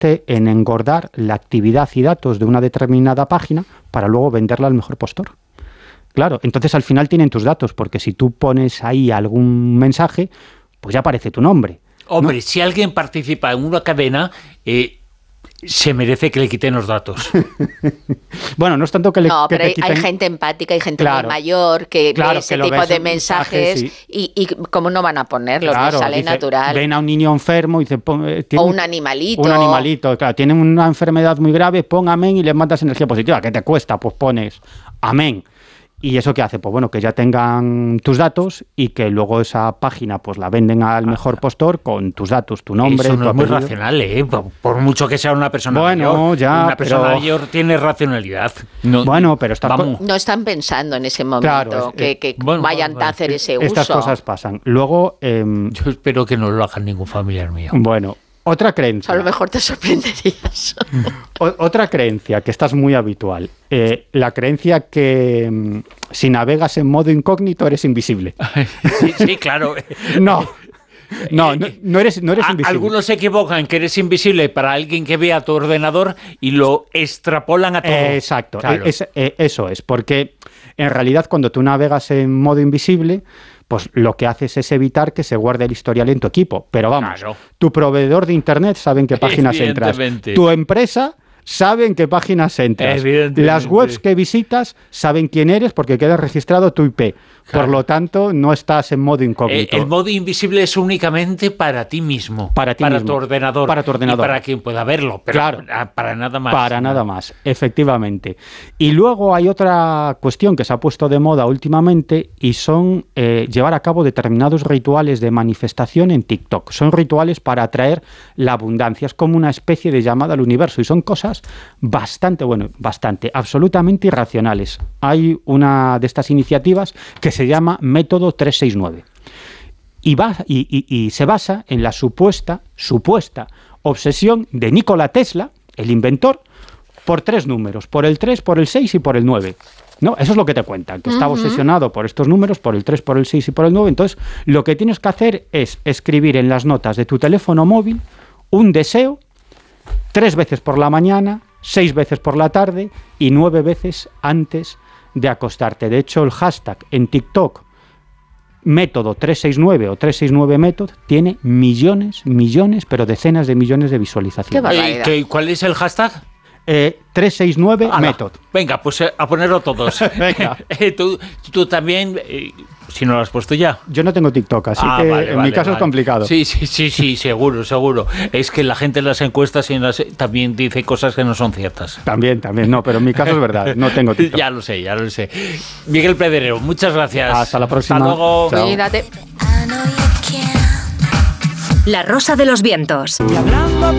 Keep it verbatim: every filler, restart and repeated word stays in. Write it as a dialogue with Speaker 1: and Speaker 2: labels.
Speaker 1: consiste en engordar la actividad y datos de una determinada página para luego venderla al mejor postor. Claro, entonces al final tienen tus datos, porque si tú pones ahí algún mensaje, pues ya aparece tu nombre.
Speaker 2: Hombre,
Speaker 1: ¿no?
Speaker 2: Si alguien participa en una cadena, eh, se merece que le quiten los datos.
Speaker 1: Bueno, no es tanto que le
Speaker 3: No,
Speaker 1: que
Speaker 3: pero
Speaker 1: te
Speaker 3: hay,
Speaker 1: quiten...
Speaker 3: hay gente empática, hay gente
Speaker 1: Claro.
Speaker 3: muy mayor que
Speaker 1: Claro,
Speaker 3: ve ese
Speaker 1: que lo
Speaker 3: tipo
Speaker 1: ves
Speaker 3: de
Speaker 1: en
Speaker 3: mensajes,
Speaker 1: mensajes,
Speaker 3: y, y cómo no van a ponerlos,
Speaker 1: Claro,
Speaker 3: les sale
Speaker 1: dice,
Speaker 3: natural.
Speaker 1: ven a un niño enfermo y dice... Pon, eh, tiene
Speaker 3: O un animalito.
Speaker 1: Un animalito, claro, tiene una enfermedad muy grave, pon amén y le mandas energía positiva. ¿Qué te cuesta? Pues pones amén. ¿Y eso qué hace? Pues bueno, que ya tengan tus datos y que luego esa página pues la venden al mejor postor con tus datos, tu nombre,
Speaker 2: Eso
Speaker 1: tu
Speaker 2: no es muy
Speaker 1: apellido.
Speaker 2: racional, ¿eh? Por, por mucho que sea una persona
Speaker 1: Bueno,
Speaker 2: mayor.
Speaker 1: ya,
Speaker 2: una persona
Speaker 1: pero-
Speaker 2: mayor tiene racionalidad. No,
Speaker 1: Bueno, pero está...
Speaker 2: vamos.
Speaker 3: No están pensando en ese momento
Speaker 1: Claro, es-
Speaker 3: que, que
Speaker 2: bueno,
Speaker 3: vayan
Speaker 2: bueno,
Speaker 3: a hacer ese uso.
Speaker 1: Estas cosas pasan. Luego, eh,
Speaker 2: Yo espero que no lo haga ningún familiar mío.
Speaker 1: bueno, otra creencia.
Speaker 3: A lo mejor te sorprenderías.
Speaker 1: O- otra creencia que esta es muy habitual. Eh, la creencia que mm, si navegas en modo incógnito eres invisible.
Speaker 2: Sí, sí, claro.
Speaker 1: No. No, no, no eres, no eres
Speaker 2: A-
Speaker 1: invisible.
Speaker 2: Algunos se equivocan que eres invisible para alguien que vea tu ordenador y lo extrapolan a todo.
Speaker 1: Eh, exacto,
Speaker 2: Claro.
Speaker 1: es- eh, eso es, porque en realidad cuando tú navegas en modo invisible, pues lo que haces es evitar que se guarde el historial en tu equipo. Pero vamos,
Speaker 2: Claro.
Speaker 1: tu proveedor de internet sabe en qué páginas entras.
Speaker 2: Evidentemente.
Speaker 1: Tu empresa sabe en qué páginas entras.
Speaker 2: Evidentemente.
Speaker 1: Las webs que visitas saben quién eres porque queda registrado tu I P.
Speaker 2: Claro.
Speaker 1: Por lo tanto, no estás en modo
Speaker 2: Eh,
Speaker 1: incógnito.
Speaker 2: el modo invisible es únicamente para ti mismo,
Speaker 1: Para ti
Speaker 2: para
Speaker 1: mismo.
Speaker 2: tu ordenador,
Speaker 1: Para tu ordenador.
Speaker 2: y para quien pueda verlo, pero
Speaker 1: Claro.
Speaker 2: para, para nada más.
Speaker 1: Para nada más, efectivamente. Y luego hay otra cuestión que se ha puesto de moda últimamente y son eh, llevar a cabo determinados rituales de manifestación en TikTok. Son rituales para atraer la abundancia. Es como una especie de llamada al universo y son cosas bastante, bueno, bastante, absolutamente irracionales. Hay una de estas iniciativas que se llama Método trescientos sesenta y nueve. Y, va, y, y, y se basa en la supuesta, supuesta obsesión de Nikola Tesla, el inventor, por tres números, por el tres, por el seis y por el nueve. ¿No? Eso es lo que te cuentan, que estaba obsesionado por estos números, por el tres, por el seis y por el nueve. Entonces, lo que tienes que hacer es escribir en las notas de tu teléfono móvil un deseo tres veces por la mañana, seis veces por la tarde y nueve veces antes de acostarte. De hecho, el hashtag en TikTok Método trescientos sesenta y nueve o trescientos sesenta y nueve Método tiene millones, millones, pero decenas de millones de visualizaciones.
Speaker 3: Qué barbaridad.
Speaker 2: Eh, ¿qué- ¿Cuál es el hashtag?
Speaker 1: Eh, trescientos sesenta y nueve
Speaker 2: Ala,
Speaker 1: Método.
Speaker 2: Venga, pues eh, a ponerlo todos.
Speaker 1: Venga.
Speaker 2: Eh, tú, tú también, eh, si no lo has puesto ya.
Speaker 1: Yo no tengo TikTok, así
Speaker 2: Ah,
Speaker 1: que
Speaker 2: vale,
Speaker 1: en
Speaker 2: vale,
Speaker 1: mi caso
Speaker 2: vale.
Speaker 1: es complicado.
Speaker 2: Sí, sí, sí, sí, seguro, seguro. Es que la gente en las encuestas y en las, también dice cosas que no son ciertas.
Speaker 1: También, también, no, pero en mi caso es verdad, no tengo TikTok.
Speaker 2: Ya lo sé, ya lo sé. Miguel Pedrero, muchas gracias.
Speaker 1: Hasta la próxima.
Speaker 2: Hasta luego.
Speaker 1: Chao.
Speaker 3: Cuídate.
Speaker 4: La Rosa de los Vientos.
Speaker 5: Y hablando